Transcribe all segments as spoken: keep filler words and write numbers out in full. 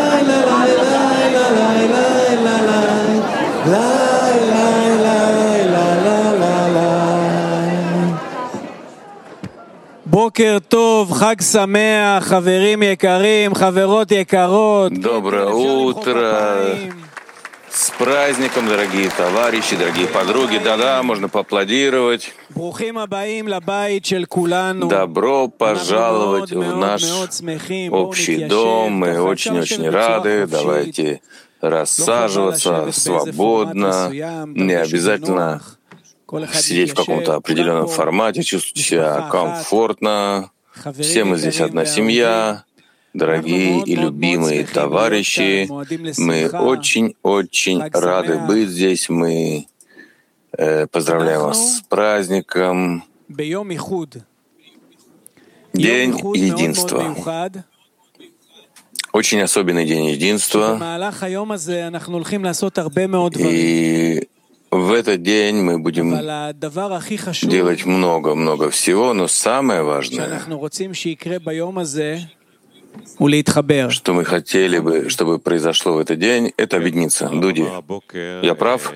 בוקר טוב, חג שמח, חברים יקרים, חברות יקרות. Доброе утро. С праздником, дорогие товарищи, дорогие подруги. Да-да, можно поаплодировать. Добро пожаловать в наш общий дом. Мы очень-очень рады. Давайте рассаживаться свободно. Не обязательно сидеть в каком-то определенном формате, чувствовать себя комфортно. Все мы здесь одна семья. Дорогие и любимые товарищи, мы очень-очень рады быть здесь. Мы э, поздравляем вас с праздником. День единства. Очень особенный день единства. И в этот день мы будем делать много-много всего, но самое важное, что мы хотели бы, чтобы произошло в этот день, это объединиться. Дуди, я прав?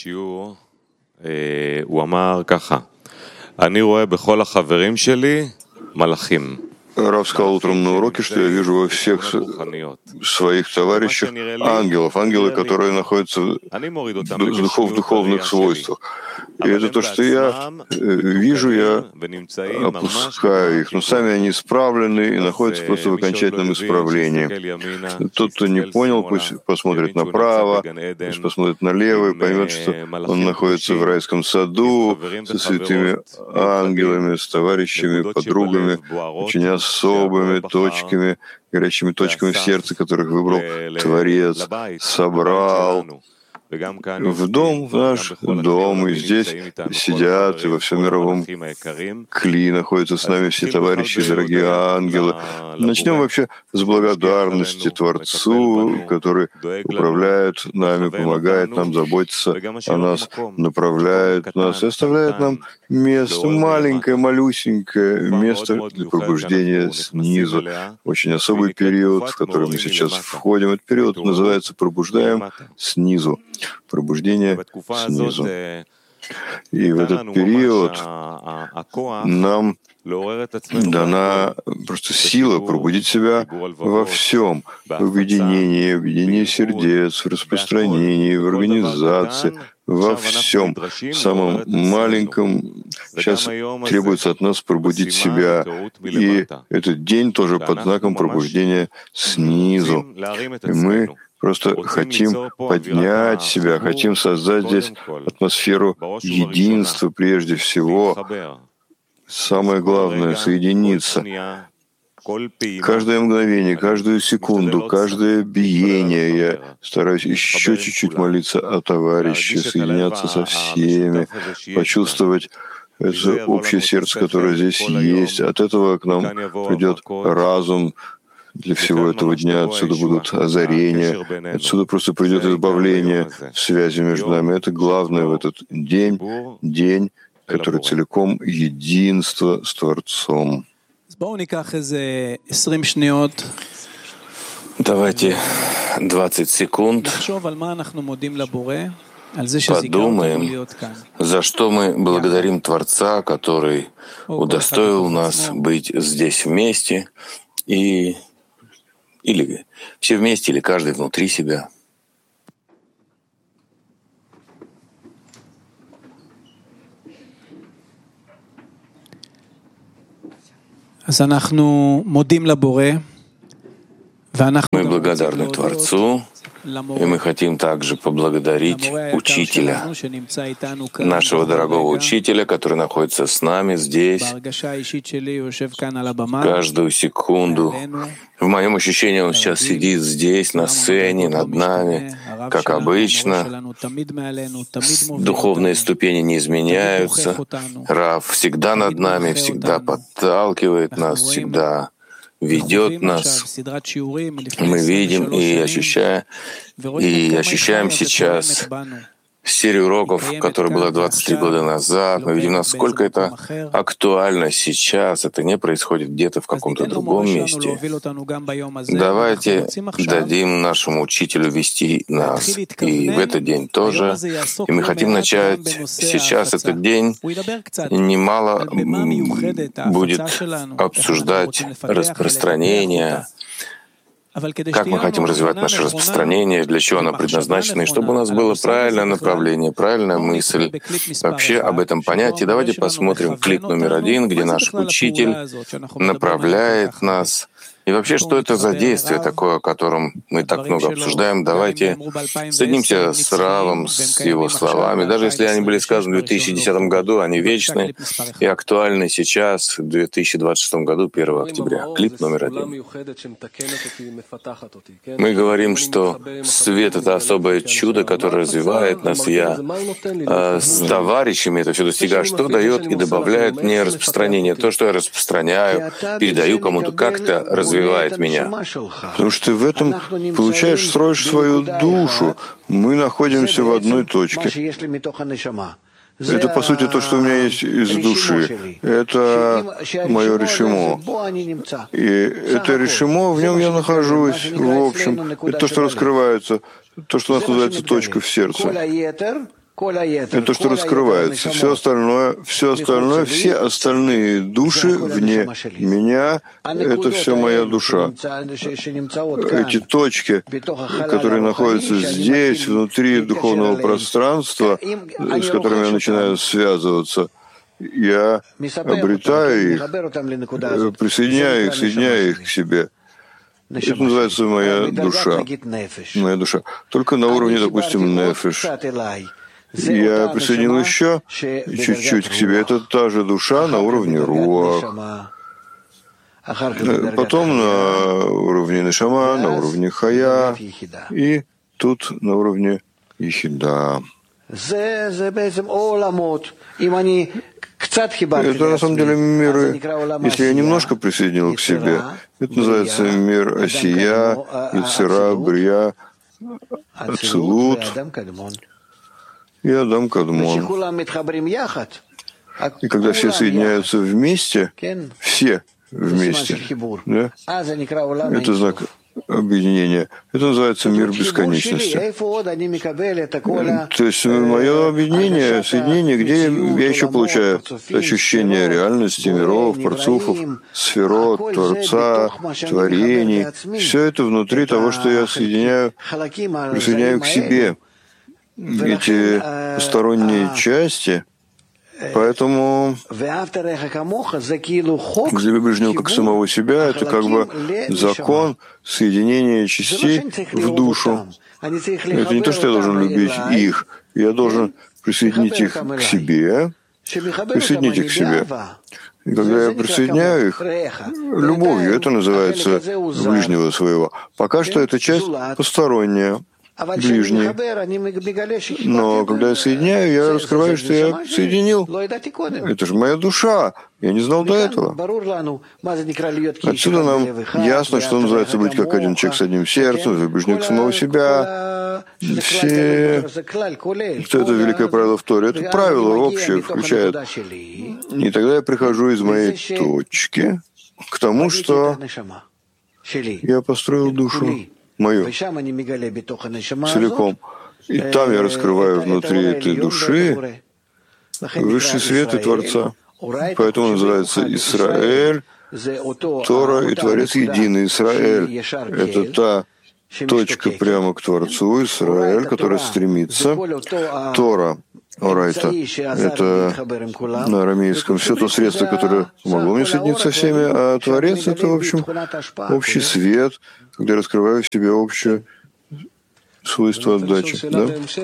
Рав сказал утром на уроке, что я вижу во всех своих товарищах ангелов, ангелы, которые находятся в духовных свойствах. И это то, что я вижу, я опускаю их. Но сами они исправлены и находятся просто в окончательном исправлении. Тот, кто не понял, пусть посмотрит направо, пусть посмотрит налево и поймет, что он находится в райском саду со святыми ангелами, с товарищами, подругами, очень особыми точками, горячими точками в сердце, которых выбрал Творец, собрал в дом, в наш дом, и здесь сидят, и во всем мировом кли находятся с нами все товарищи, дорогие ангелы. Начнем вообще с благодарности Творцу, который управляет нами, помогает нам, заботится о нас, направляет нас и оставляет нам место, маленькое, малюсенькое место для пробуждения снизу. Очень особый период, в который мы сейчас входим. Этот период называется «Пробуждаем снизу». Пробуждение снизу. И в этот период нам дана просто сила пробудить себя во всем, в объединении, объединении сердец, в распространении, в организации, во всем, в самом маленьком. Сейчас требуется от нас пробудить себя. И этот день тоже под знаком пробуждения снизу. И мы просто хотим поднять себя, хотим создать здесь атмосферу единства прежде всего. Самое главное — соединиться. Каждое мгновение, каждую секунду, каждое биение я стараюсь еще чуть-чуть молиться о товарище, соединяться со всеми, почувствовать это общее сердце, которое здесь есть. От этого к нам придет разум для всего этого дня, отсюда будут озарения, отсюда просто придет избавление в связи между нами. Это главное в этот день, день, который целиком единство с Творцом. Давайте двадцать секунд подумаем, за что мы благодарим Творца, который удостоил нас быть здесь вместе, и или все вместе, или каждый внутри себя. Мы благодарны Творцу, и мы хотим также поблагодарить Учителя, нашего дорогого Учителя, который находится с нами здесь, каждую секунду. В моем ощущении он сейчас сидит здесь, на сцене, над нами, как обычно. Духовные ступени не изменяются. Рав всегда над нами, всегда подталкивает нас, всегда ведет нас. Мы видим и ощущаем, и ощущаем сейчас серию уроков, которая была двадцать три года назад. Мы видим, насколько это актуально сейчас. Это не происходит где-то в каком-то другом месте. Давайте дадим нашему учителю вести нас и в этот день тоже. И мы хотим начать сейчас этот день. Немало будет обсуждать распространение, как мы хотим развивать наше распространение, для чего оно предназначено, и чтобы у нас было правильное направление, правильная мысль, вообще об этом понятии. Давайте посмотрим клип номер один, где наш учитель направляет нас. И вообще, что это за действие такое, о котором мы так много обсуждаем? Давайте соединимся с Равом, с его словами. Даже если они были сказаны в две тысячи десятом году, они вечны и актуальны сейчас, в две тысячи двадцать шестом году, первого октября. Клип номер один. Мы говорим, что свет — это особое чудо, которое развивает нас. Я э, с товарищами это все достигаю. Что дает и добавляет мне распространение? То, что я распространяю, передаю кому-то, как-то развивает меня. Потому что ты в этом получаешь, строишь свою душу. Мы находимся в одной точке. Это, по сути, то, что у меня есть из души. Это мое решимо. И это решимо, в нем я нахожусь, в общем. Это то, что раскрывается, то, что у нас называется точка в сердце. Это то, что раскрывается. Все остальное, все остальное, все остальные души вне меня — это все моя душа. Эти точки, которые находятся здесь, внутри духовного пространства, с которыми я начинаю связываться, я обретаю их, присоединяю их, соединяю их к себе. Это называется моя душа. Моя душа. Только на уровне, допустим, нефеш. Я присоединил еще чуть-чуть к себе. Это та же душа на уровне руах. Потом на уровне нешама, на уровне хая. И тут на уровне ехида. Это на самом деле миры. Если я немножко присоединил к себе, это называется мир Осия, Ицера, Брия, Ацилут и Адам Кадмон. И когда все соединяются вместе, все вместе, да, это знак объединения. Это называется мир бесконечности. То есть мое объединение, соединение, где я еще получаю ощущение реальности, миров, парцуфов, сферот, Творца, творений. Все это внутри того, что я соединяю, присоединяю к себе. Эти посторонние части, поэтому «Возлюби ближнего как самого себя» — это как бы закон соединения частей в душу. Это не то, что я должен любить их, я должен присоединить их к себе, присоединить их к себе. И когда я присоединяю их любовью, это называется ближнего своего. Пока что эта часть посторонняя, ближний. Но когда я соединяю, я раскрываю, что я соединил. Это же моя душа. Я не знал до этого. Отсюда нам ясно, что называется быть как один человек с одним сердцем, ближний к самого себя. Все... Что это великое правило в Торе? Это правило общее включает. И тогда я прихожу из моей точки к тому, что я построил душу мою целиком. И там я раскрываю внутри этой души высший свет и Творца. Поэтому называется Исраэль, Тора и Творец единый. Израиль — это та точка прямо к Творцу, Израиль, которая стремится. Тора, Орайта — это на арамейском все то средство, которое помогло мне соединиться со всеми, а Творец — это, в общем, общий свет, когда я раскрываю в себе общее свойство отдачи. Да?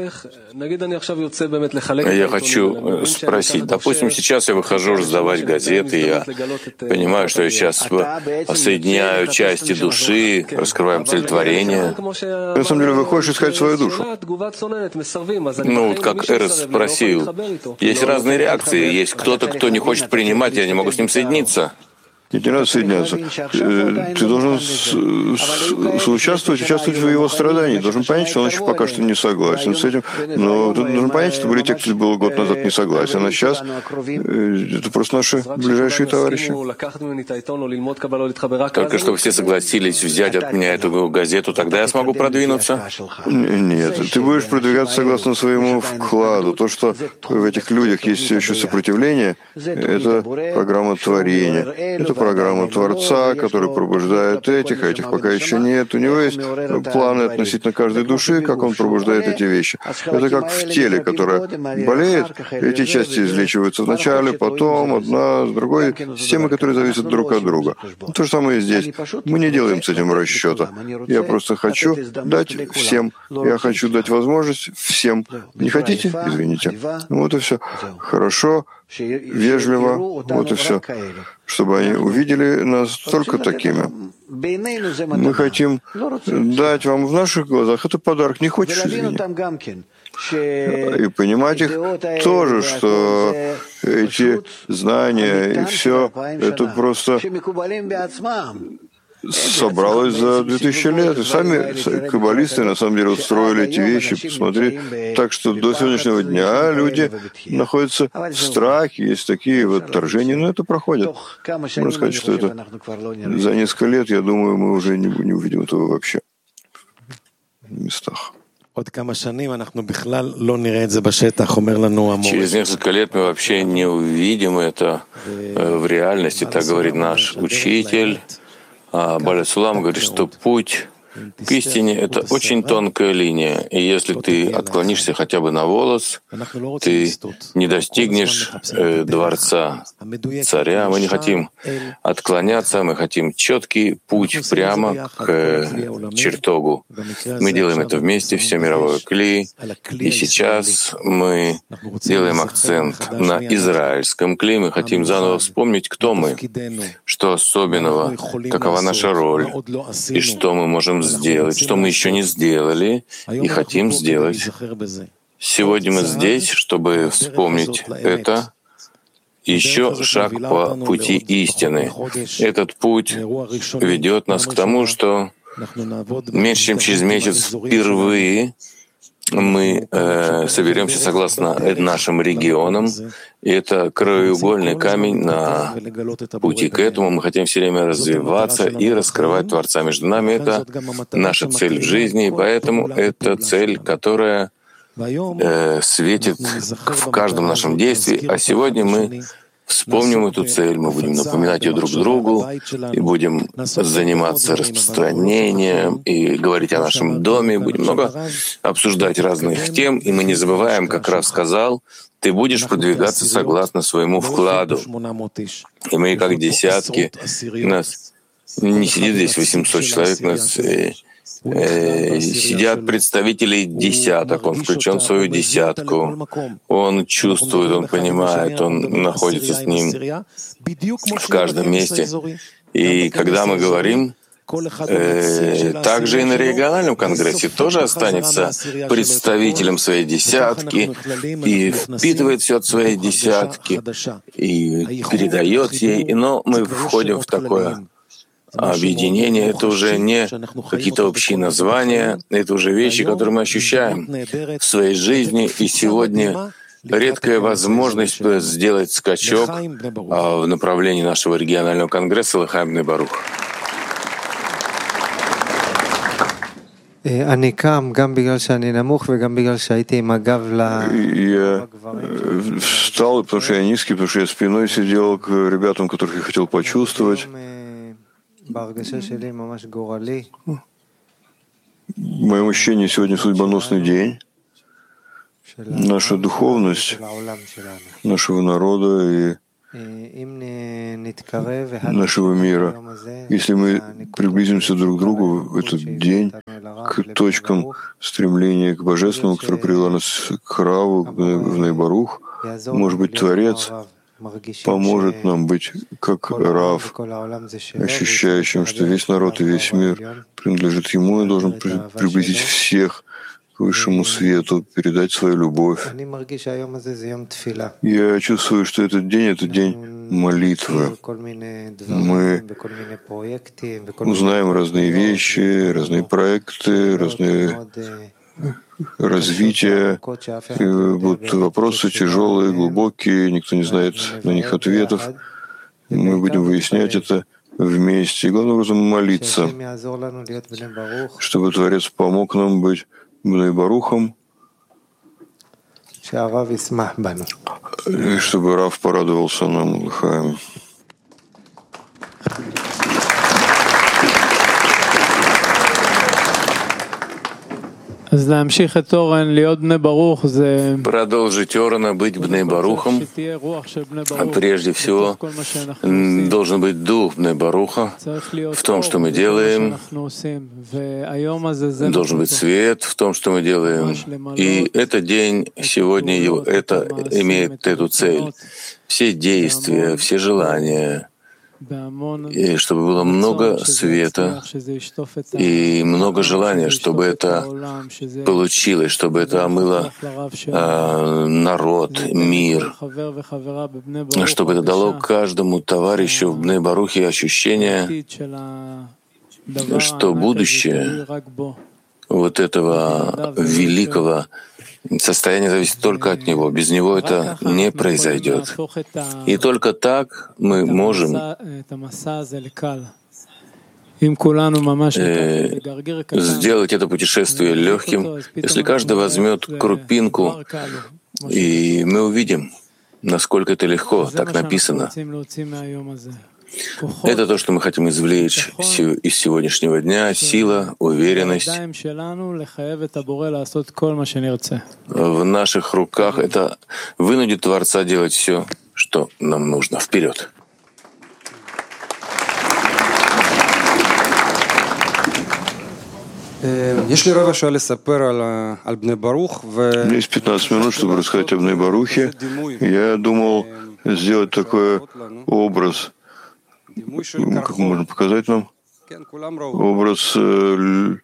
Я хочу спросить, допустим, сейчас я выхожу раздавать газеты, я понимаю, что я сейчас соединяю части души, раскрываем цель творения. На самом деле выходишь искать свою душу. Ну, вот как Эрес спросил, есть разные реакции, есть кто-то, кто не хочет принимать, я не могу с ним соединиться. Нет, не надо соединяться. Ты должен соучаствовать, участвовать в его страдании. Должен понять, что он еще пока что не согласен с этим. Но ты должен понять, что были те, кто был год назад не согласен. А сейчас это просто наши ближайшие товарищи. Только чтобы все согласились взять от меня эту газету, тогда я смогу продвинуться? Нет, ты будешь продвигаться согласно своему вкладу. То, что в этих людях есть все еще сопротивление, это программа творения. Это программа Творца, который пробуждает этих, а этих пока еще нет. У него есть планы относительно каждой души, как он пробуждает эти вещи. Это как в теле, которое болеет, эти части излечиваются вначале, потом одна с другой, системы, которые зависят друг от друга. То же самое и здесь. Мы не делаем с этим расчета. Я просто хочу дать всем. Я хочу дать возможность всем. Не хотите? Извините. Вот и все. Хорошо, вежливо, вот и все. Чтобы они увидели нас только такими. Мы хотим дать вам в наших глазах. Это подарок. Не хочешь, извини. И понимать их тоже, что эти знания и все, это просто собралось за две тысячи лет. И сами каббалисты, на самом деле, устроили эти вещи. Посмотри. Так что до сегодняшнего дня люди находятся в страхе, есть такие вот отторжения, но это проходит. Можно сказать, что это за несколько лет, я думаю, мы уже не, не увидим этого вообще в местах. Через несколько лет мы вообще не увидим это в реальности, так говорит наш учитель. А Баля Сулам говорит, что путь к истине — это очень тонкая линия, и если ты отклонишься хотя бы на волос, ты не достигнешь э, дворца царя. Мы не хотим отклоняться, мы хотим четкий путь прямо к э, чертогу. Мы делаем это вместе, все мировое кли, и сейчас мы делаем акцент на израильском кли. Мы хотим заново вспомнить, кто мы, что особенного, какова наша роль, и что мы можем сделать, что мы еще не сделали и хотим сделать. Сегодня мы здесь, чтобы вспомнить это. Еще шаг по пути истины. Этот путь ведет нас к тому, что меньше чем через месяц впервые мы э, соберемся согласно нашим регионам, и это краеугольный камень на пути к этому. Мы хотим все время развиваться и раскрывать Творца между нами. Это наша цель в жизни, и поэтому это цель, которая э, светит в каждом нашем действии. А сегодня мы вспомним эту цель, мы будем напоминать ее друг другу, и будем заниматься распространением, и говорить о нашем доме, будем много обсуждать разных тем, и мы не забываем, как Рав сказал, ты будешь продвигаться согласно своему вкладу. И мы как десятки, у нас не сидит здесь восемьсот человек, у нас Э, сидят представители десяток, он включен в свою десятку, он чувствует, он понимает, он находится с ним в каждом месте. И когда мы говорим, э, также и на региональном конгрессе тоже останется представителем своей десятки и впитывает все от своей десятки и передает ей, но мы входим в такое объединение. Это уже не какие-то общие названия, это уже вещи, которые мы ощущаем в своей жизни. И сегодня редкая возможность сделать скачок в направлении нашего регионального конгресса Лахаим бней Барух. Я встал, потому что я низкий, потому что я спиной сидел к ребятам, которых я хотел почувствовать. В моем ощущении сегодня судьбоносный день. Наша духовность нашего народа и нашего мира. Если мы приблизимся друг к другу в этот день, к точкам стремления к Божественному, которое привело нас к Раву, в бней Барух, может быть, Творец поможет нам быть как Рав, ощущающим, что весь народ и весь мир принадлежит Ему, и должен приблизить всех к высшему свету, передать свою любовь. Я чувствую, что этот день — это день молитвы. Мы узнаем разные вещи, разные проекты, разные развития. И будут вопросы тяжелые, глубокие, никто не знает на них ответов. Мы будем выяснять это вместе. И главным образом молиться, чтобы Творец помог нам быть Бней Барухом, и чтобы Рав порадовался нам, Лахаем. Продолжить Орана быть Бней Барухом. А прежде всего, должен быть дух Бней Баруха в том, что мы делаем. Должен быть свет в том, что мы делаем. И этот день сегодня его, это имеет эту цель. Все действия, все желания, и чтобы было много света и много желания, чтобы это получилось, чтобы это омыло э, народ, мир, чтобы это дало каждому товарищу в Бней Барухе ощущение, что будущее вот этого великого состояние зависит только от Него. Без Него это не произойдет. И только так мы можем э, сделать это путешествие легким, если каждый возьмет крупинку, и мы увидим, насколько это легко, так написано. Это то, что мы хотим извлечь из сегодняшнего дня: сила, уверенность. В наших руках это вынудит Творца делать все, что нам нужно. Вперед! У меня есть пятнадцать минут, чтобы рассказать об Бней Барухе. Я думал сделать такой образ. Как можно показать нам? Образ э,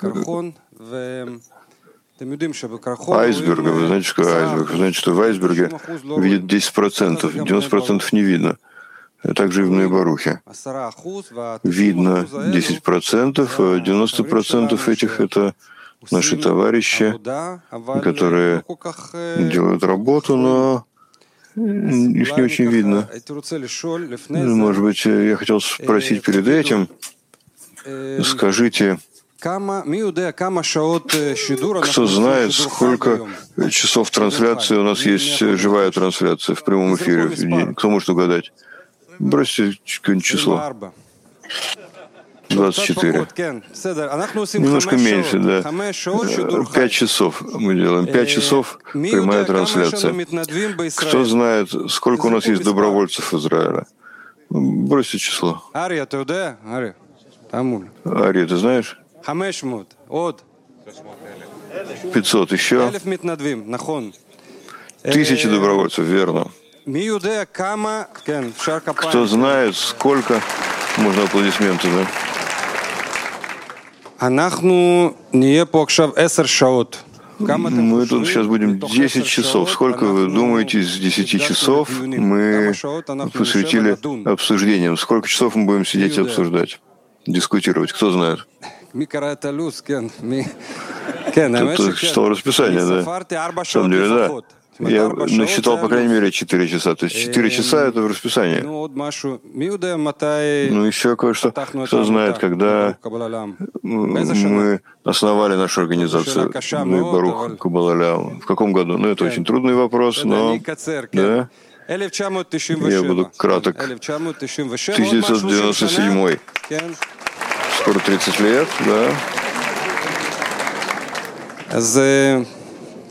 айсберга. Вы знаете, что айсберг? Вы знаете, что в айсберге видит десять процентов, девяносто процентов не видно. Также и в Бней Барухе. Видно десять процентов, а девяносто процентов этих — это наши товарищи, которые делают работу, но их не очень видно. Может быть, я хотел спросить перед этим, скажите, кто знает, сколько часов трансляции у нас есть, живая трансляция в прямом эфире в день? Кто может угадать? Бросьте какое-нибудь число. двадцать четыре. Немножко меньше, да. Пять часов мы делаем. Пять часов прямая трансляция. Кто знает, сколько у нас есть добровольцев Израиля? Бросьте число. Ария, ты знаешь? пятьсот еще. Тысячи добровольцев, верно. Кто знает, сколько... Можно аплодисменты, да? Мы тут сейчас будем десять часов. Сколько вы думаете, из десяти часов мы посвятили обсуждениям? Сколько часов мы будем сидеть и обсуждать, дискутировать? Кто знает? Кто читал расписание, да? На самом деле, да. Я насчитал, по крайней мере, четыре часа. То есть четыре часа — это в расписании. Ну, еще кое-что. Кто знает, когда мы основали нашу организацию Бней Барух Каббал Олям? В каком году? Ну, это очень трудный вопрос, но... Да? Я буду краток. тысяча девятьсот девяносто седьмой. Скоро тридцать лет, да. В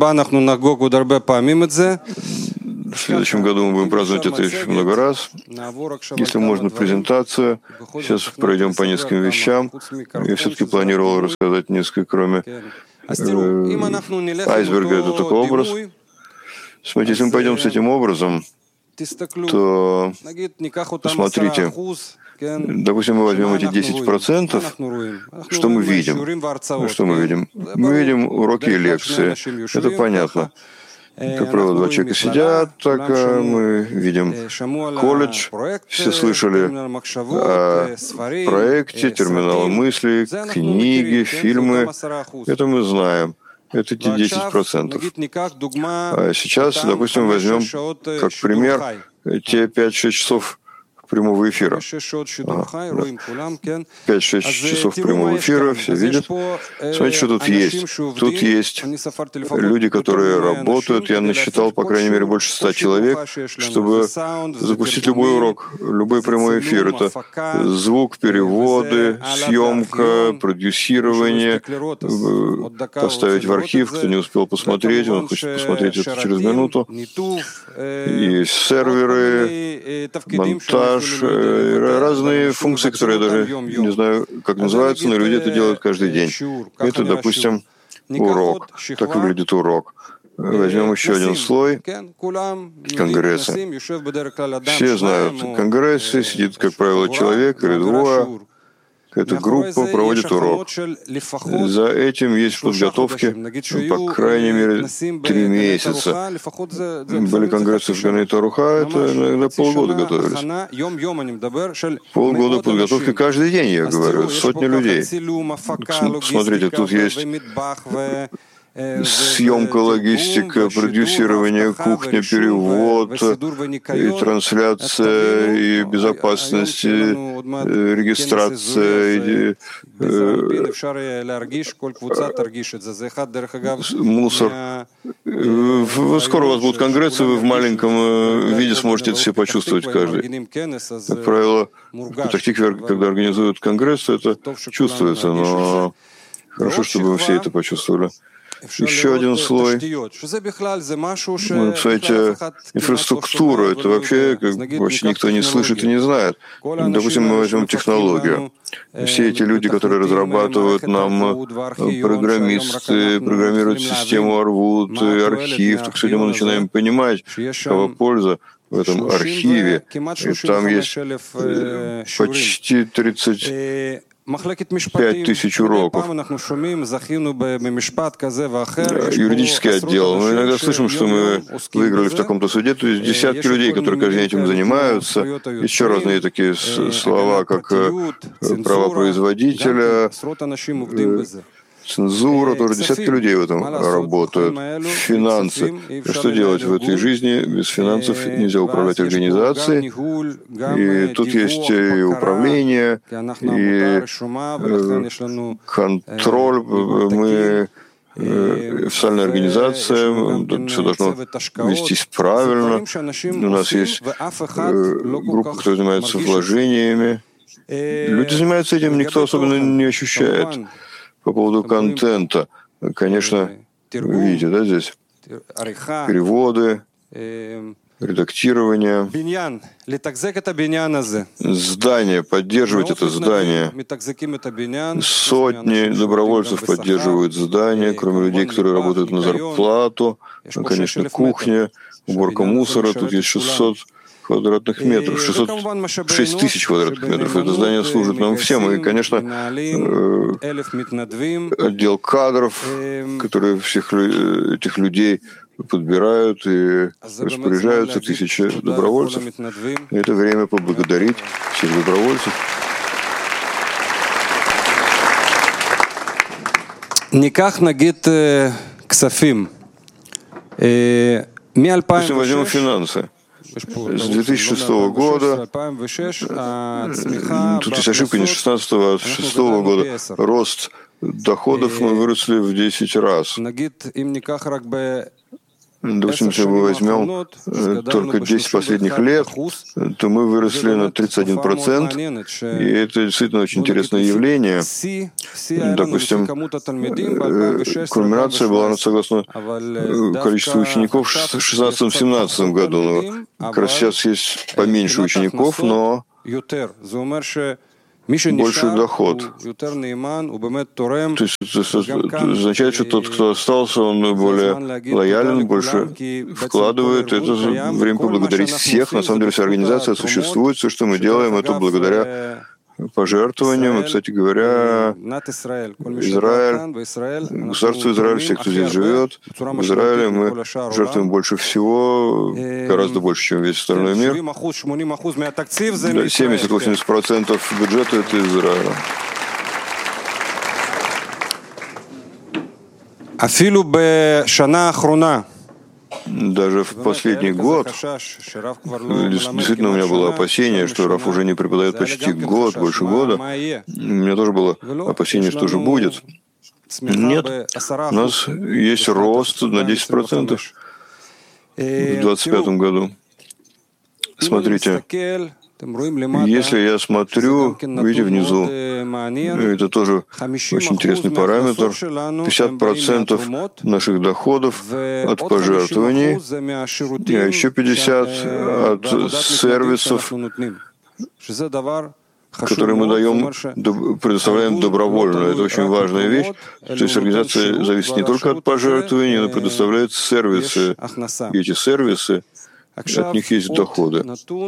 следующем году мы будем праздновать это еще много раз. Если можно, презентацию. Сейчас пройдем по нескольким вещам. Я все-таки планировал рассказать несколько, кроме э, айсберга, это только образ. Смотрите, если мы пойдем с этим образом, то посмотрите, Допустим, мы возьмем эти десять процентов, что мы видим? Что мы видим? Мы видим уроки и лекции. Это понятно. Как правило, два человека сидят, так мы видим колледж, все слышали о проекте, терминал мысли, книги, фильмы. Это мы знаем. Это те десять процентов. А сейчас, допустим, возьмем как пример те пять-шесть часов прямого эфира. пять-шесть часов прямого эфира, все видят. Смотрите, что тут есть. Тут есть люди, которые работают. Я насчитал, по крайней мере, больше ста человек, чтобы запустить любой урок, любой прямой эфир. Это звук, переводы, съемка, продюсирование, поставить в архив. Кто не успел посмотреть, он хочет посмотреть это через минуту. Есть серверы, монтаж, разные функции, которые я даже не знаю, как называются, но люди это делают каждый день. Это, допустим, урок. Так выглядит урок. Возьмем еще один слой. Конгрессы. Все знают конгрессы, сидит, как правило, человек или двое. Эта группа проводит урок. За этим есть подготовки, по крайней мере, три месяца. Были конгрессы в Ганей Таруха, это иногда полгода готовились. Полгода подготовки каждый день, я говорю, сотни людей. Смотрите, тут есть съемка, логистика, продюсирование, кухня, перевод, и трансляция, и безопасность, и регистрация, и, мусор. Скоро у вас будут конгрессы, вы в маленьком виде сможете это все почувствовать каждый. Как правило, в Петах-Тикве, когда организуют конгрессы, это чувствуется, но хорошо, чтобы вы все это почувствовали. Еще один слой. Ну, кстати, инфраструктура, это вообще как, вообще никто не слышит и не знает. Допустим, мы возьмем технологию. Все эти люди, которые разрабатывают нам, программисты, программируют систему, рвут архив, так сегодня мы начинаем понимать, какова польза в этом архиве. И там есть почти тридцать пять тысяч уроков. Юридический отдел. Мы иногда слышим, что мы выиграли в таком-то суде. То есть десятки людей, которые каждый день этим занимаются. Еще разные такие слова, как права производителя, цензура, тоже десятки людей в этом работают. Финансы. Что делать в этой жизни? Без финансов нельзя управлять организацией. И тут есть и управление, и контроль. Мы официальная организация, все должно вестись правильно. У нас есть группа, которая занимается вложениями. Люди занимаются этим, никто особенно не ощущает. По поводу контента, конечно, видите, да, здесь переводы, редактирование, здание, поддерживать это здание. Сотни добровольцев поддерживают здание, кроме людей, которые работают на зарплату. Ну, конечно, кухня, уборка мусора, тут есть шестьсот квадратных метров, шестьсот шесть тысяч квадратных метров. Это здание служит нам всем. И, конечно, отдел кадров, которые всех этих людей подбирают и распоряжаются, тысячи добровольцев. И это время поблагодарить всех добровольцев. Никах нагид ксафим. Если возьмем финансы. С две тысячи шестого года, тут есть ошибка не шестнадцатого, а с шестого года, рост доходов мы выросли в десять раз. Допустим, если мы возьмем только десять последних лет, то мы выросли на тридцать один процент, и это действительно очень интересное явление. Допустим, кульминация была, согласно количеству учеников, в шестнадцатом-семнадцатом году. Но как раз сейчас есть поменьше учеников, но больший доход. То есть это означает, что тот, кто остался, он более лоялен, больше вкладывает. Это время поблагодарить всех. На самом деле вся организация существует. Все, что мы делаем, это благодаря пожертвованиям. И, кстати говоря, Израиль, государство Израиль, все, кто здесь живет, в Израиле мы жертвуем больше всего, гораздо больше, чем весь остальной мир. семьдесят-восемьдесят процентов бюджета — это Израиль. Даже в последний год действительно у меня было опасение, что Раф уже не преподает почти год, больше года. У меня тоже было опасение, что же будет. Нет, у нас есть рост на десять процентов в двадцать пятом году. Смотрите, если я смотрю, видите, внизу, это тоже очень интересный параметр, пятьдесят процентов наших доходов от пожертвований, а еще пятьдесят процентов от сервисов, которые мы даем, предоставляем добровольно. Это очень важная вещь. То есть организация зависит не только от пожертвований, но предоставляет сервисы. И эти сервисы, от них есть доходы.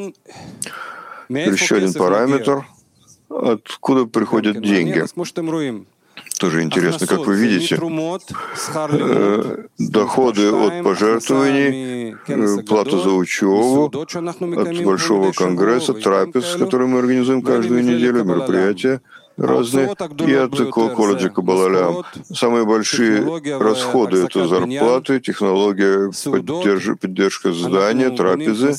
Еще один параметр, откуда приходят деньги. Тоже интересно, как вы видите, доходы от пожертвований, плата за учебу, от Большого конгресса, трапез, который мы организуем каждую неделю, мероприятия разные, и от колледжа Каббала. Самые большие расходы — это зарплаты, технология, поддерж... поддержка здания, трапезы.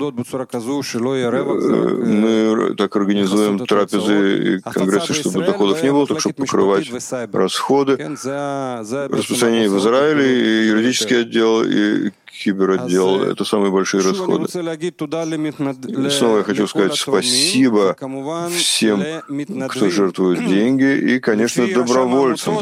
Мы так организуем трапезы и конгрессы, чтобы доходов не было, так чтобы покрывать расходы. Распространение в Израиле, и юридический отдел, и киберотдел — это самые большие расходы. И снова я хочу сказать спасибо всем, кто жертвует деньги, и, конечно, добровольцам.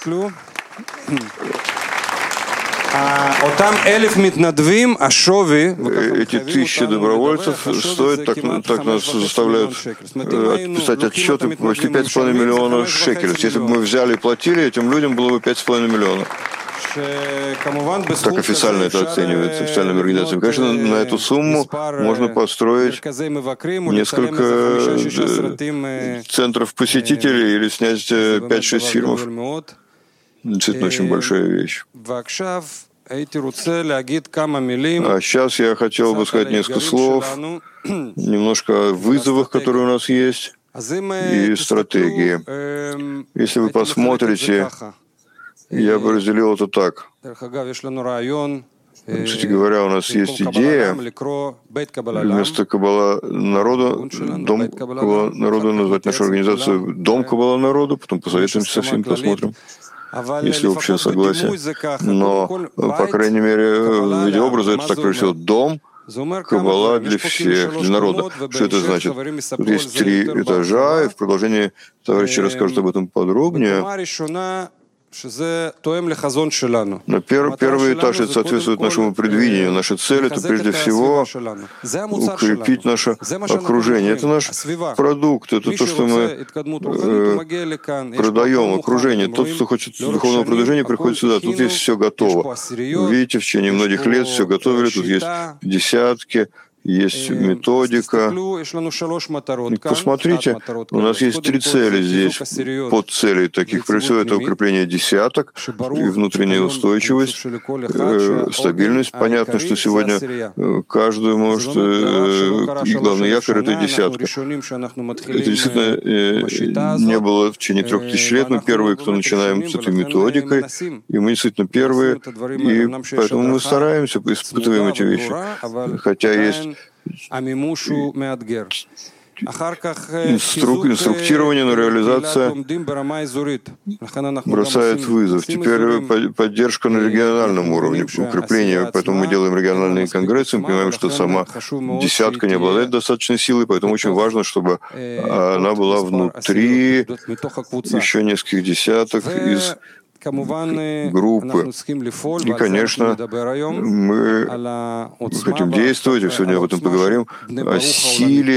Эти тысячи добровольцев стоят, так, так нас заставляют писать отчеты, почти пять с половиной миллионов шекелей. Если бы мы взяли и платили, этим людям было бы пять с половиной миллионов. Так официально это оценивается официальными организациями. Конечно, на эту сумму можно построить несколько центров посетителей или снять пять-шесть фильмов. Действительно очень большая вещь. А сейчас я хотел бы сказать несколько слов, немножко о вызовах, которые у нас есть, и стратегии. Если вы посмотрите, я бы разделил это так. Кстати говоря, у нас есть идея вместо Каббала народу, Дом Каббала народу, назвать нашу организацию Дом Каббала народу, потом посоветуемся со всеми, посмотрим, если общее согласие. Но, по крайней мере, в виде образа это так превратило Дом Каббала для всех, для народа. Что это значит? Тут есть три этажа, и в продолжении товарищи расскажут об этом подробнее. Но пер, первый этаж это соответствует нашему предвидению. Наша цель — это прежде всего укрепить наше окружение. Это наш продукт, это то, что мы э, продаем, окружение. Тот, кто хочет духовного продвижения, приходит сюда. Тут есть все готово. Видите, в течение многих лет все готовили, тут есть десятки. Есть методика. Посмотрите, у нас есть три цели здесь, подцели таких. Прежде всего, это укрепление десяток и внутренняя устойчивость, э, стабильность. Понятно, что сегодня каждый может... Э, и главный якорь — это десятка. Это действительно э, не было в течение трех тысяч лет. Мы первые, кто начинаем с этой методикой, и мы действительно первые, и поэтому мы стараемся, испытываем эти вещи. Хотя есть Инструк, инструктирование, но реализация бросает вызов. Теперь поддержка на региональном уровне, укрепление. Поэтому мы делаем региональные конгрессы, мы понимаем, что сама десятка не обладает достаточной силой, поэтому очень важно, чтобы она была внутри еще нескольких десяток из группы. И, конечно, мы хотим действовать, и сегодня об этом поговорим, о силе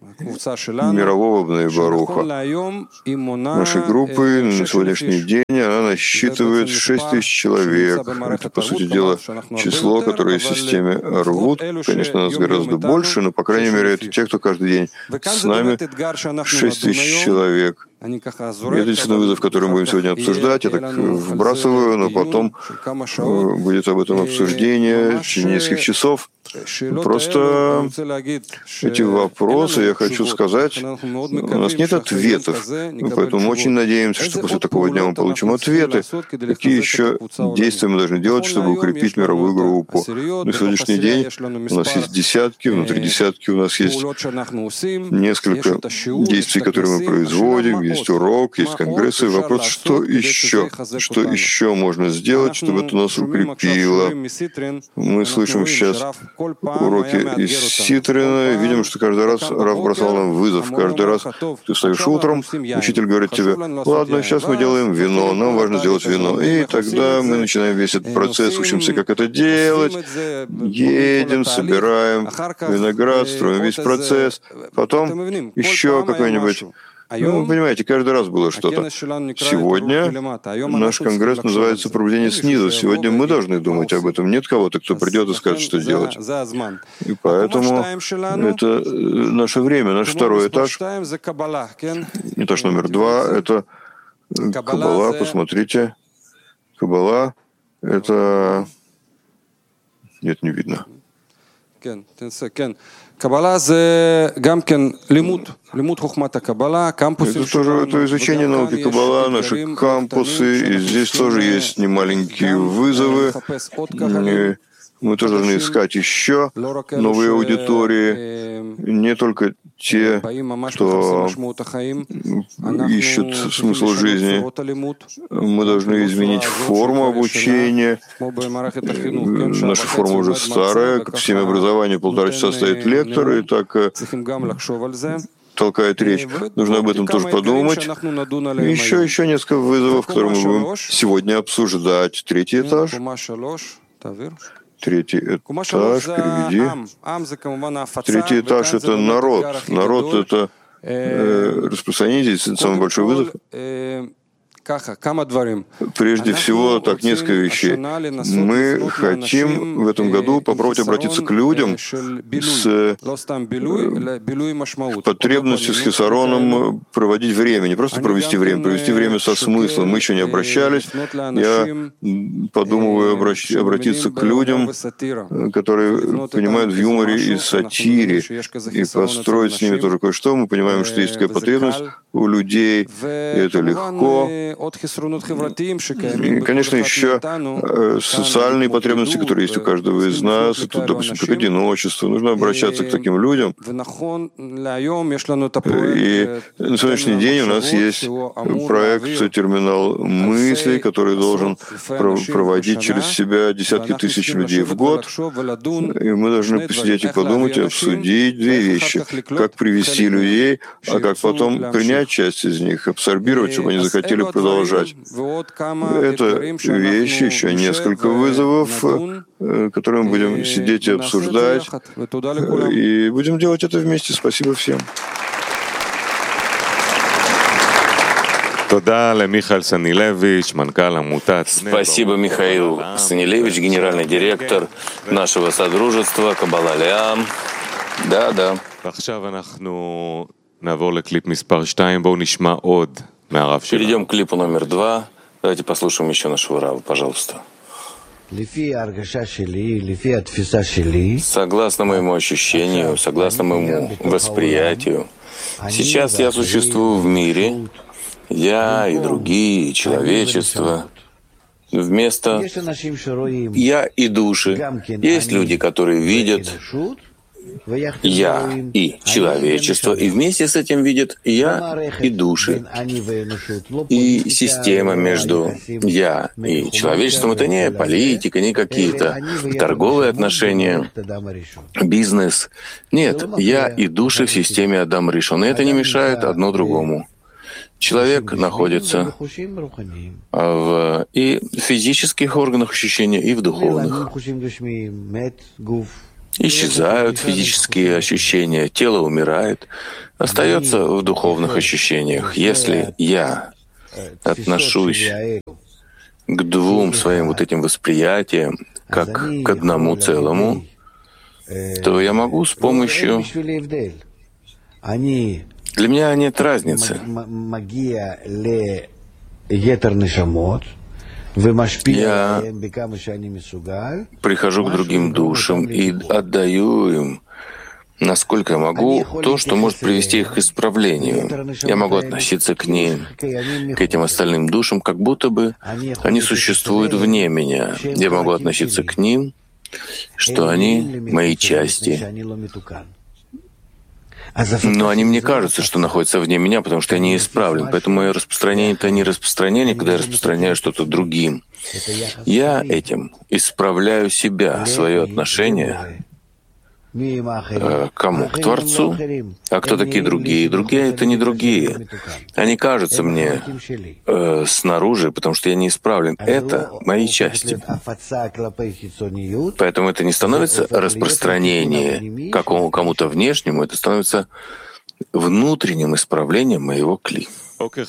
мирового Бней Баруха. Нашей группы на сегодняшний день она насчитывает шесть тысяч человек. Это, по сути дела, число, которое в системе Арвут. Конечно, нас гораздо больше, но, по крайней мере, это те, кто каждый день с нами, шесть тысяч человек. И это действительно вызов, который мы будем сегодня обсуждать. Я так вбрасываю, но потом будет об этом обсуждение в течение нескольких часов. Просто эти вопросы, я хочу сказать, у нас нет ответов, поэтому мы очень надеемся, что после такого дня мы получим ответы, какие еще действия мы должны делать, чтобы укрепить мировую группу. На сегодняшний день у нас есть десятки, внутри десятки у нас есть несколько действий, которые мы производим, есть урок, есть конгрессы. Вопрос, что еще, что еще можно сделать, чтобы это нас укрепило. Мы слышим сейчас уроки из Ситрина, видим, что каждый раз Рав бросал нам вызов. Каждый раз ты встаешь утром, учитель говорит тебе: ладно, сейчас мы делаем вино, нам важно сделать вино. И тогда мы начинаем весь этот процесс, учимся, как это делать, едем, собираем виноград, строим весь процесс. Потом еще какой-нибудь... Ну, вы понимаете, каждый раз было что-то. Сегодня наш конгресс называется «Пробуждение снизу». Сегодня мы должны думать об этом. Нет кого-то, кто придет и скажет, что делать. И поэтому это наше время, наш второй этаж. Этаж номер два — это Каббала. Посмотрите. Каббала — это... Нет, не видно. Каббала — это тоже это изучение науки Каббала, наши кампусы, и здесь тоже есть немаленькие вызовы. И мы тоже должны искать еще новые аудитории, не только те, кто ищут смысл жизни. Мы должны изменить форму обучения. Наша форма уже старая, как в системе образования полтора часа стоит лектор, и так толкает речь. Нужно об этом тоже подумать. И еще, еще несколько вызовов, которые мы будем сегодня обсуждать. Третий этаж. Третий этаж, переведи. Третий этаж — это народ. Народ — это э, распространение, самый большой вызов. Прежде всего, так, несколько вещей. Мы хотим в этом году попробовать обратиться к людям с потребностью, с хисароном проводить время, не просто провести время, провести время со смыслом. Мы еще не обращались. Я подумываю обращ... обратиться к людям, которые понимают в юморе и сатире, и построить с ними тоже кое-что. Мы понимаем, что есть такая потребность у людей, и это легко. И, конечно, еще социальные потребности, которые есть у каждого из нас, это, допустим, как одиночество. Нужно обращаться к таким людям. И на сегодняшний день у нас есть проект «Терминал мыслей», который должен проводить через себя десятки тысяч людей в год. И мы должны посидеть и подумать, и обсудить две вещи. Как привести людей, а как потом принять часть из них, абсорбировать, чтобы они захотели продолжать. продолжать. Это вещи, еще несколько вызовов, которые мы будем сидеть и обсуждать. И будем делать это вместе. Спасибо всем. Спасибо, Михаил Санилевич, генеральный директор нашего содружества Каббала Леам. Да, да. Перейдем к клипу номер два. Давайте послушаем еще нашего Рава, пожалуйста. Согласно моему ощущению, согласно моему восприятию, сейчас я существую в мире, я и другие, и человечество. Вместо «я» и «души» есть люди, которые видят «я» и человечество, и вместе с этим видят «я» и души. И система между «я» и человечеством — это не политика, не какие-то торговые отношения, бизнес. Нет, «я» и души в системе Адам Ришон, и это не мешает одно другому. Человек находится в и в физических органах ощущения, и в духовных. Исчезают физические ощущения, тело умирает, остается в духовных ощущениях. Если я отношусь к двум своим вот этим восприятиям как к одному целому, то я могу с помощью... Для меня нет разницы. Я прихожу к другим душам и отдаю им, насколько я могу, то, что может привести их к исправлению. Я могу относиться к ним, к этим остальным душам, как будто бы они существуют вне меня. Я могу относиться к ним, что они мои части. Но они мне кажутся, что находятся вне меня, потому что я не исправлен. Поэтому мое распространение — это не распространение, когда я распространяю что-то другим. Я этим исправляю себя, свое отношение к кому? К Творцу. А кто такие другие? Другие — это не другие. Они кажутся мне э, снаружи, потому что я не исправлен. Это мои части. Поэтому это не становится распространение какому кому-то внешнему, это становится внутренним исправлением моего кли. Окей,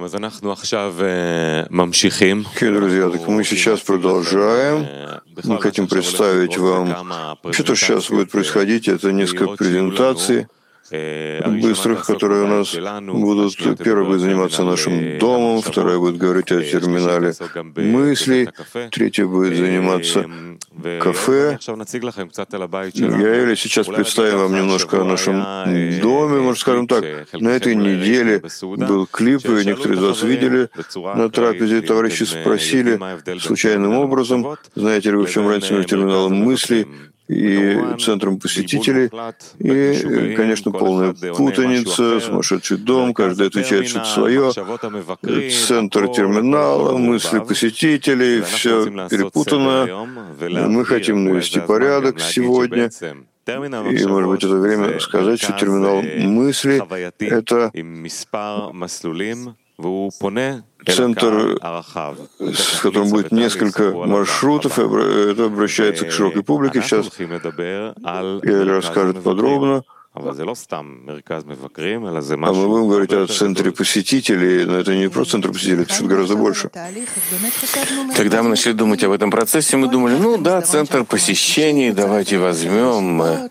друзья, так мы сейчас продолжаем. Мы хотим представить вам, что сейчас будет происходить. Это несколько презентаций быстрых, которые у нас будут. Первая будет заниматься нашим домом, вторая будет говорить о терминале мыслей, третья будет заниматься кафе. Я или сейчас представим вам немножко о нашем доме, может, скажем так. На этой неделе был клип, и некоторые из вас видели на трапезе. Товарищи спросили случайным образом, знаете ли вы, в чем разница между терминалом мыслей и центром посетителей, и, конечно, полная путаница, сумасшедший дом, каждый отвечает что-то свое, центр терминала, мысли посетителей, все перепутано. Мы хотим навести порядок сегодня, и, может быть, это время сказать, что терминал мысли — это центр, с которым будет несколько маршрутов, это обращается к широкой публике. Сейчас Яэль расскажет подробно. А мы будем говорить о центре посетителей, но это не просто центр посетителей, это что-то гораздо больше. Когда мы начали думать об этом процессе, мы думали, ну да, центр посещений, давайте возьмем э,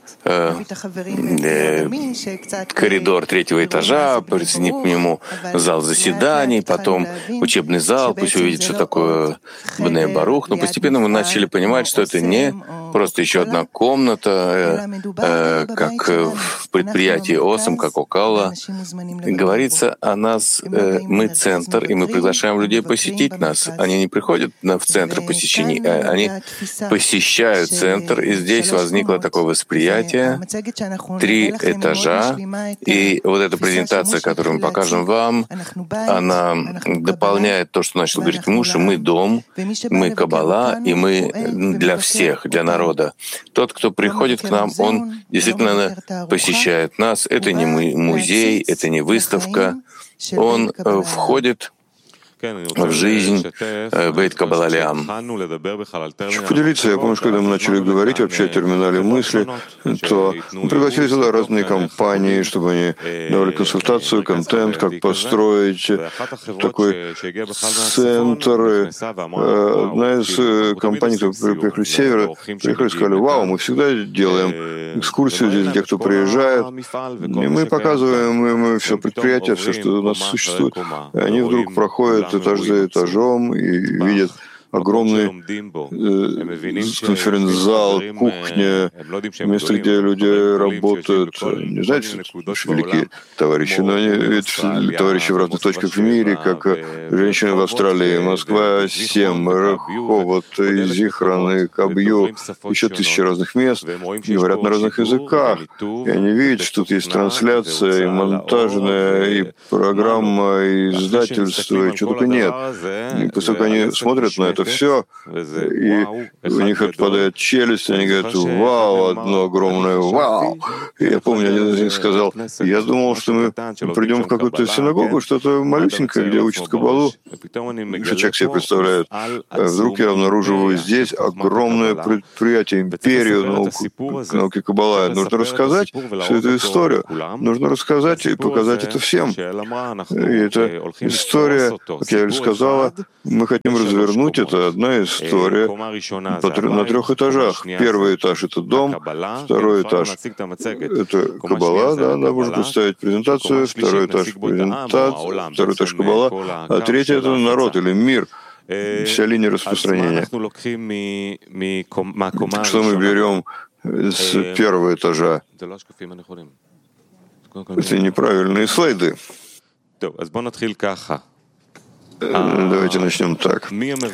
э, коридор третьего этажа, присоединим к нему зал заседаний, потом учебный зал, пусть увидит, что такое Бней Барух. Но постепенно мы начали понимать, что это не просто еще одна комната, э, э, как в предприятии ОСМ, как Окалла. Говорится о нас, э, мы центр, и мы приглашаем людей посетить нас. Они не приходят в центр посещений, а они посещают центр, и здесь возникло такое восприятие, три этажа, и вот эта презентация, которую мы покажем вам, она дополняет то, что начал говорить Муша. Мы дом, мы Каббала, и мы для всех, для народа. Тот, кто приходит к нам, он действительно посещает нас. Это не музей, это не выставка. Он входит в жизнь Бейт Каббала Леам. Хочу поделиться. Я помню, когда мы начали говорить вообще о терминале мысли, то мы пригласили сюда разные компании, чтобы они давали консультацию, контент, как построить такой центр. Одна из компаний, которые приехали с севера, приехали и сказали: вау, мы всегда делаем экскурсию здесь для тех, кто приезжает, и мы показываем им все предприятия, все, что у нас существует. И они вдруг проходят этаж за этажом и видят огромный э, конференц-зал, кухня, место, где люди работают. Не знаете, что великие товарищи, но они видят товарищи в разных точках в мире, как женщины в Австралии, Москва, семь, Раховод, Зихран, и Кабью, еще тысячи разных мест, говорят на разных языках. И они видят, что тут есть трансляция, и монтажная, и программа, и издательство, и чего только нет. И поскольку они смотрят на это, это все, и у них отпадает челюсть, они говорят, вау, одно огромное вау. И я помню, один из них сказал, я думал, что мы придем в какую-то синагогу, что-то малюсенькое, где учат каббалу. Что человек себе представляет. А вдруг я обнаруживаю здесь огромное предприятие, империю науки, науки каббала. Нужно рассказать всю эту историю. Нужно рассказать и показать это всем. И эта история, как я уже сказала, мы хотим развернуть, это одна история на трех этажах. Первый этаж — это дом, второй этаж — это каббала, да, надо можно представить презентацию, второй этаж — презентация, второй этаж — каббала, а третий — это народ или мир, вся линия распространения. Что мы берем с первого этажа? Это неправильные слайды. Давайте начнем так.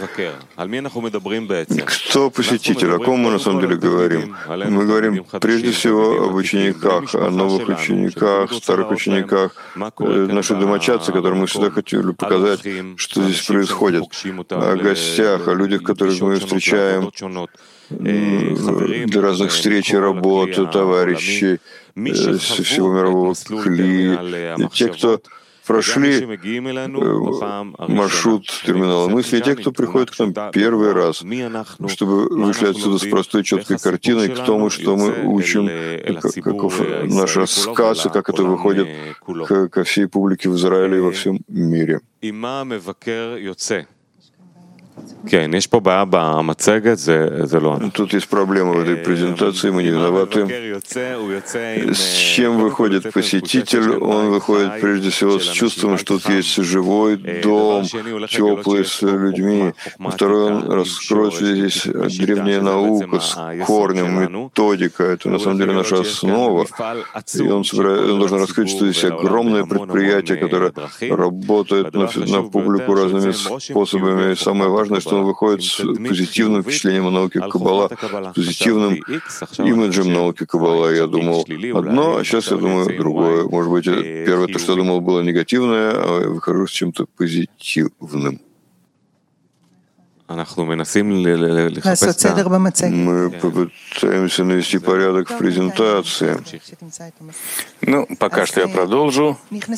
Кто посетитель? О ком мы на самом деле говорим? Мы говорим прежде всего об учениках, о новых учениках, старых учениках, наши домочадцы, которым мы всегда хотели показать, что здесь происходит, о гостях, о людях, которых мы встречаем для разных встреч и работ, товарищей со всего мирового кли, те, кто прошли маршрут терминала мысли, те, кто приходит к нам первый раз, чтобы вышли отсюда с простой, четкой картиной, кто мы, что мы учим, каков наш рассказ, и как это выходит ко всей публике в Израиле и во всем мире. Тут есть проблема в этой презентации, мы не виноваты. С чем выходит посетитель? Он выходит прежде всего с чувством, что тут есть живой дом, теплый, с людьми. Второй, он раскроет, что здесь древняя наука с корнем, методика. Это на самом деле наша основа. И он, собирает, он должен раскрыть, что здесь огромное предприятие, которое работает на, на публику разными способами. И самое важное, что он выходит с позитивным впечатлением о науке Каббала, с позитивным имиджем науки Каббала. Я думал одно, а сейчас я думаю другое. Может быть, первое, то, что я думал, было негативное, а я выхожу с чем-то позитивным. Мы попытаемся навести порядок в презентации. Ну, пока что я продолжу.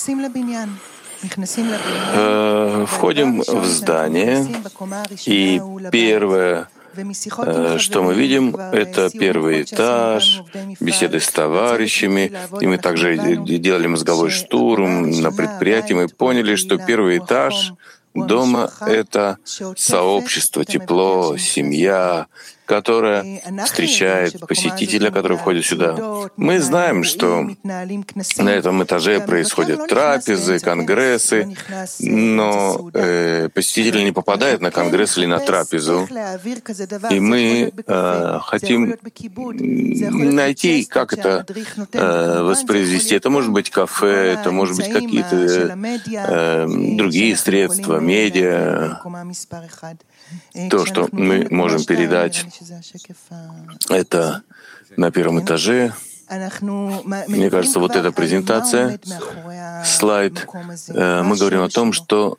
Входим в здание, и первое, что мы видим, это первый этаж, беседы с товарищами, и мы также делали мозговой штурм на предприятии, мы поняли, что первый этаж дома — это сообщество, тепло, семья, которая встречает посетителя, который входит сюда. Мы знаем, что на этом этаже происходят трапезы, конгрессы, но э, посетитель не попадает на конгресс или на трапезу. И мы э, хотим найти, как это э, воспроизвести. Это может быть кафе, это может быть какие-то э, другие средства, медиа. То, что мы можем передать, это на первом этаже. Мне кажется, вот эта презентация, слайд, мы говорим о том, что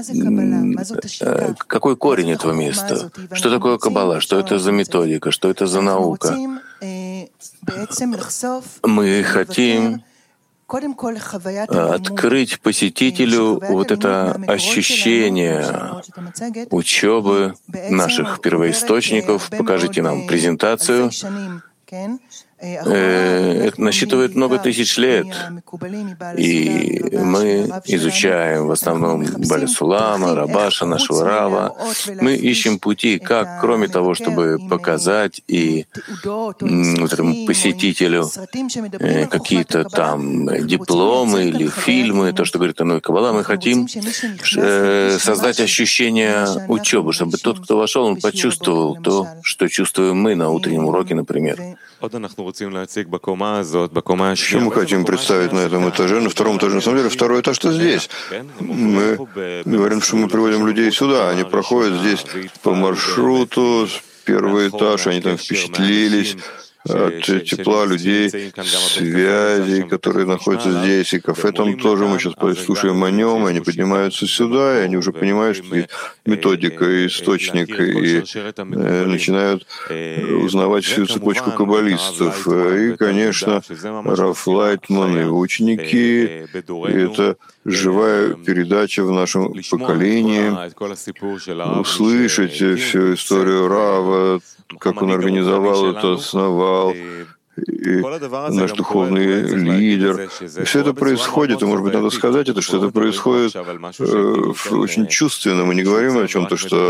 какой корень этого места, что такое Каббала, что это за методика, что это за наука. Мы хотим открыть посетителю вот это ощущение учебы наших первоисточников. Покажите нам презентацию. Это насчитывает много тысяч лет, и мы изучаем в основном Баля Сулама, Рабаша, нашего Рава. Мы ищем пути, как, кроме того, чтобы показать и вот этому посетителю какие-то там дипломы или фильмы, то, что говорит о Науке Каббала, мы хотим создать ощущение учебы, чтобы тот, кто вошел, он почувствовал то, что чувствуем мы на утреннем уроке, например. Что мы хотим представить на этом этаже? На втором этаже, на самом деле, второй этаж что здесь. Мы говорим, что мы приводим людей сюда. Они проходят здесь по маршруту, первый этаж, они там впечатлились, от тепла людей, связей, которые находятся здесь, и кафе там тоже, мы сейчас послушаем о нем, и они поднимаются сюда, и они уже понимают, что есть методика, источник, и э, начинают узнавать всю цепочку каббалистов. И, конечно, Раф Лайтман, его ученики, и это живая передача в нашем поколении, услышать всю историю Рава, как он организовал это, основал, и наш духовный лидер. И все это происходит, и, может быть, надо сказать это, что это происходит э, очень чувственно. Мы не говорим о чем-то, что